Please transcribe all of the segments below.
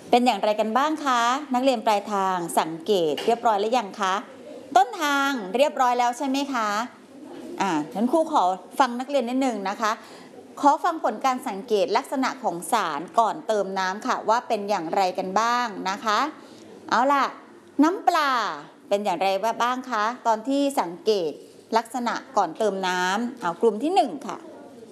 เป็นอย่างไรกันบ้างคะนักเรียนปลายทางสังเกตเรียบร้อยหรือยังคะต้นทางเรียบร้อยแล้วใช่ไหมคะงั้นครูขอฟังนักเรียนนิดนึงนะคะขอฟังผลการสังเกตลักษณะของสารก่อนเติมน้ำค่ะว่าเป็นอย่างไรกันบ้างนะคะเอาล่ะน้ำปลาเป็นอย่างไรบ้างคะตอนที่สังเกตลักษณะก่อนเติมน้ำเอากลุ่มที่1ค่ะ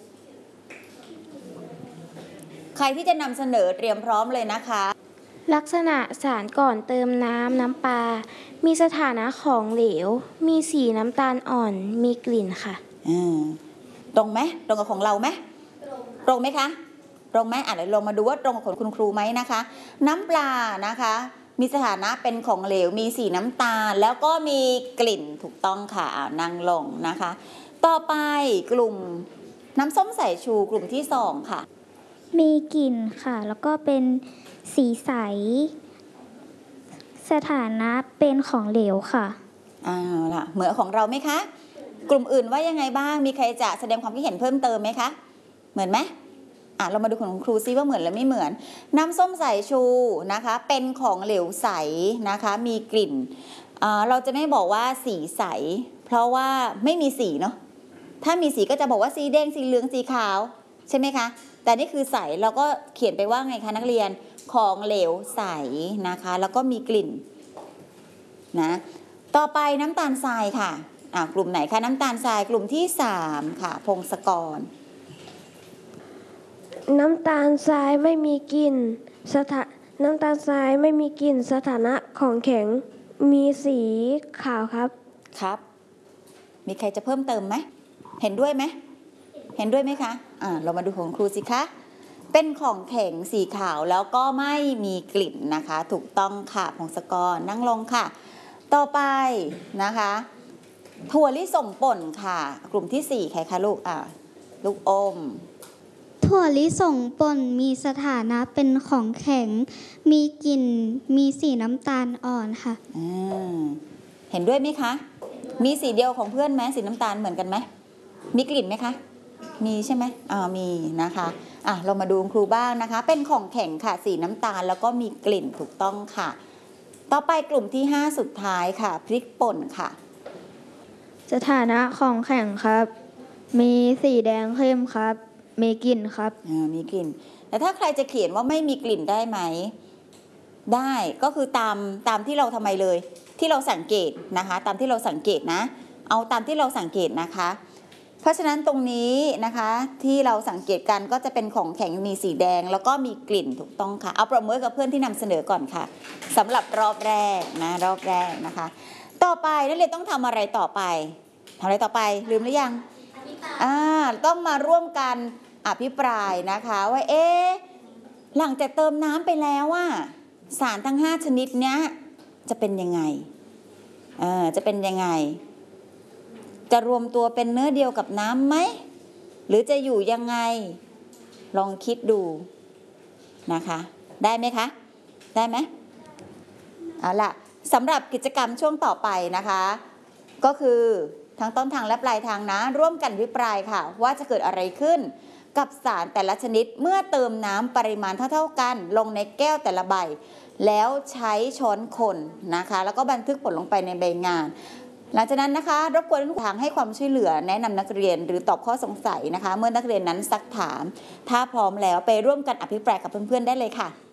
ใครที่จะนำเสนอเตรียมพร้อมเลยนะคะลักษณะสารก่อนเติมน้ำปลามีสถานะของเหลวมีสีน้ำตาลอ่อนมีกลิ่นค่ะตรงไหมตรงกับของเราไหมตรงไหมคะตรงไหมเดี๋ยวลองมาดูว่าตรงกับของคุณครูไหมนะคะน้ำปลานะคะมีสถานะเป็นของเหลวมีสีน้ำตาลแล้วก็มีกลิ่นถูกต้องค่ะนั่งลงนะคะต่อไปกลุ่มน้ำส้มสายชูกลุ่มที่2ค่ะมีกลิ่นค่ะแล้วก็เป็นสีใสสถานะเป็นของเหลวค่ะล่ะเหมือนของเราไหมคะกลุ่มอื่นว่ายังไงบ้างมีใครจะแสดงความคิดเห็นเพิ่มเติมไหมคะเหมือนไหมเรามาดูของครูซิว่าเหมือนหรือไม่เหมือนน้ำส้มสายชูนะคะเป็นของเหลวใสนะคะมีกลิ่นเราจะไม่บอกว่าสีใสเพราะว่าไม่มีสีเนาะถ้ามีสีก็จะบอกว่าสีแดงสีเหลืองสีขาวใช่ไหมคะแต่นี่คือใสเราก็เขียนไปว่าไงคะนักเรียนของเหลวใสนะคะแล้วก็มีกลิ่นนะต่อไปน้ำตาลทรายค่ะกลุ่มไหนคะน้ำตาลทรายกลุ่มที่3ค่ะพงศกรน้ำตาลทรายไม่มีกลิ่นน้ำตาลทรายไม่มีกลิ่นสถานะของแข็งมีสีขาวครับมีใครจะเพิ่มเติมไหมเห็นด้วยไหมเห็นด้วยไหมคะเรามาดูของครูสิคะเป็นของแข็งสีขาวแล้วก็ไม่มีกลิ่นนะคะถูกต้องค่ะพงศกรนั่งลงค่ะต่อไปนะคะถั่วลิสงป่นค่ะกลุ่มที่4ใครคะลูกลูกอมถั่วลิสงป่นมีสถานะเป็นของแข็งมีกลิ่นมีสีน้ำตาลอ่อนค่ะเห็นด้วยไหมคะมีสีเดียวของเพื่อนไหมสีน้ำตาลเหมือนกันไหมมีกลิ่นไหมคะมีใช่ไหมมีนะคะเรามาดูครูบ้างนะคะเป็นของแข็งค่ะสีน้ำตาลแล้วก็มีกลิ่นถูกต้องค่ะต่อไปกลุ่มที่5สุดท้ายค่ะพริกป่นค่ะสถานะของแข็งครับมีสีแดงเข้มครับมีกลิ่นครับมีกลิ่นแต่ถ้าใครจะเขียนว่าไม่มีกลิ่นได้ไหมได้ก็คือตามที่เราทำไมเลยที่เราสังเกตนะคะตามที่เราสังเกตนะเอาตามที่เราสังเกตนะคะเพราะฉะนั้นตรงนี้นะคะที่เราสังเกตกันก็จะเป็นของแข็งมีสีแดงแล้วก็มีกลิ่นถูกต้องค่ะเอาประเมินกับเพื่อนที่นำเสนอก่อนค่ะสำหรับรอบแรกนะคะต่อไปนักเรียนต้องทำอะไรต่อไปลืมหรือยังต้องมาร่วมกันอภิปรายนะคะว่าหลังจากเติมน้ำไปแล้วสารทั้ง5ชนิดเนี้ยจะเป็นยังไงจะรวมตัวเป็นเนื้อเดียวกับน้ำไหมหรือจะอยู่ยังไงลองคิดดูนะคะได้ไหมคะได้ไหมเอาล่ะสำหรับกิจกรรมช่วงต่อไปนะคะก็คือทั้งต้นทางและปลายทางนะร่วมกันอภิปรายค่ะว่าจะเกิดอะไรขึ้นกับสารแต่ละชนิดเมื่อเติมน้ำปริมาณเท่ากันลงในแก้วแต่ละใบแล้วใช้ช้อนคนนะคะแล้วก็บันทึกผลลงไปในใบงานหลังจากนั้นนะคะรบกวนทุกทางให้ความช่วยเหลือแนะนำนักเรียนหรือตอบข้อสงสัยนะคะเมื่อนักเรียนนั้นซักถามถ้าพร้อมแล้วไปร่วมกันอภิปรายกับเพื่อนๆได้เลยค่ะ